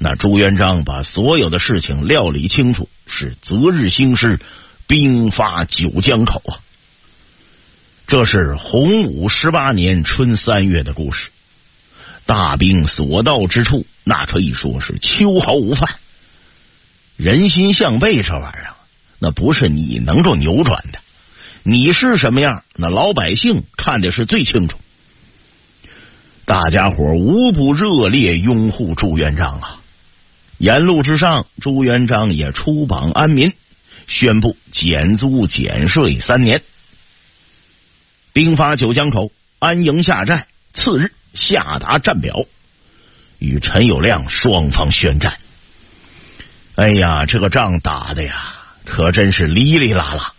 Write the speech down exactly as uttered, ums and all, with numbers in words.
那朱元璋把所有的事情料理清楚，是择日兴师，兵发九江口啊。这是洪武十八年春三月的故事。大兵所到之处，那可以说是秋毫无犯。人心向背这玩意儿，那不是你能够扭转的。你是什么样，那老百姓看的是最清楚。大家伙无不热烈拥护朱元璋啊！沿路之上，朱元璋也出榜安民，宣布减租减税三年。兵发九江口，安营下寨，次日下达战表，与陈友谅双方宣战。哎呀，这个仗打的呀，可真是哩哩啦啦。